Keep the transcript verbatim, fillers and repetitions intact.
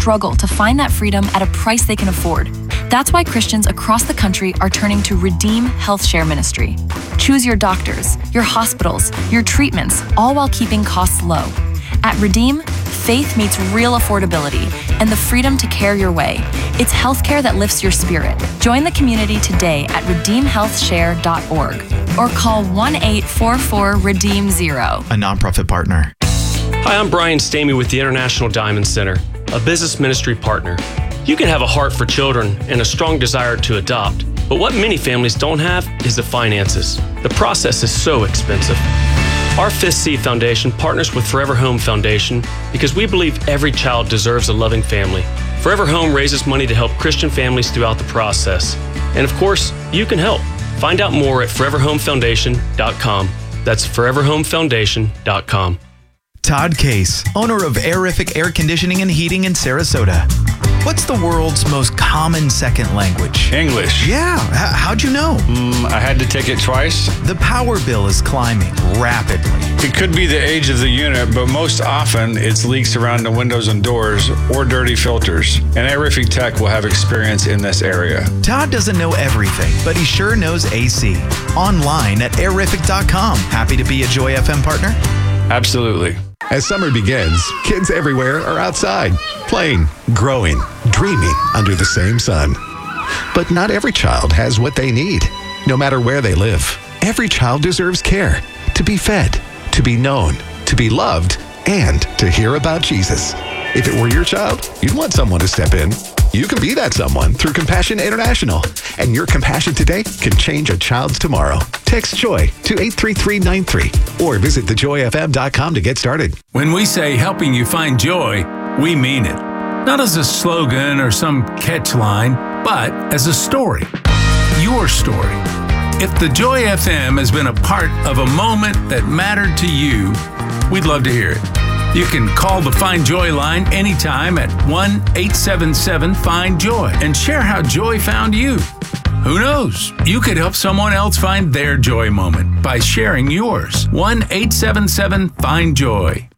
struggle to find that freedom at a price they can afford. That's why Christians across the country are turning to Redeem Health Share Ministry. Choose your doctors, your hospitals, your treatments, all while keeping costs low. At Redeem, faith meets real affordability and the freedom to care your way. It's healthcare that lifts your spirit. Join the community today at redeem health share dot org or call one eight four four redeem zero. A nonprofit partner. Hi, I'm Brian Stamey with the International Diamond Center, a business ministry partner. You can have a heart for children and a strong desire to adopt, but what many families don't have is the finances. The process is so expensive. Our Fifth C Foundation partners with Forever Home Foundation because we believe every child deserves a loving family. Forever Home raises money to help Christian families throughout the process. And of course, you can help. Find out more at forever home foundation dot com. That's forever home foundation dot com. Todd Case, owner of Airific Air Conditioning and Heating in Sarasota. What's the world's most common second language? English. Yeah, H- how'd you know? Mm, I had to take it twice. The power bill is climbing rapidly. It could be the age of the unit, but most often it's leaks around the windows and doors or dirty filters. And Airific Tech will have experience in this area. Todd doesn't know everything, but he sure knows A C. Online at airific dot com. Happy to be a Joy F M partner? Absolutely. As summer begins, kids everywhere are outside, playing, growing, dreaming under the same sun. But not every child has what they need, no matter where they live. Every child deserves care, to be fed, to be known, to be loved, and to hear about Jesus. If it were your child, you'd want someone to step in. You can be that someone through Compassion International. And your compassion today can change a child's tomorrow. Text JOY to eight three three nine three or visit the joy f m dot com to get started. When we say helping you find joy, we mean it. Not as a slogan or some catch line, but as a story. Your story. If the Joy F M has been a part of a moment that mattered to you, we'd love to hear it. You can call the Find Joy line anytime at one eight seven seven find joy and share how joy found you. Who knows? You could help someone else find their joy moment by sharing yours. one eight seven seven find joy.